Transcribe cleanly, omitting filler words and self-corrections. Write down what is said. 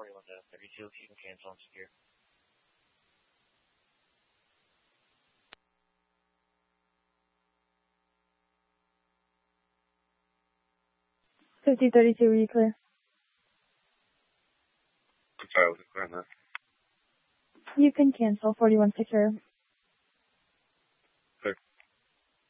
41 to 32, if you can cancel and secure. 5032, are you clear? I'm sorry, I wasn't clear on that. You can cancel 41 secure.